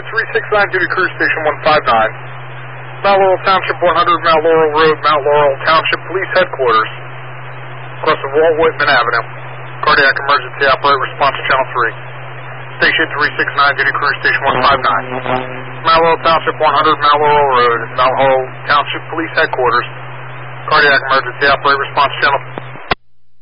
369 Duty Crew Station 159. Mount Laurel Township 100 Mount Laurel Road, Mount Laurel Township Police Headquarters. Across of Walt Whitman Avenue. Cardiac emergency, operate response to Channel 3. Station 369 Duty Crew Station 159. Mount Laurel Township 100 Mount Laurel Road, Mount Laurel Township Police Headquarters. Cardiac emergency, operate response to Channel 3.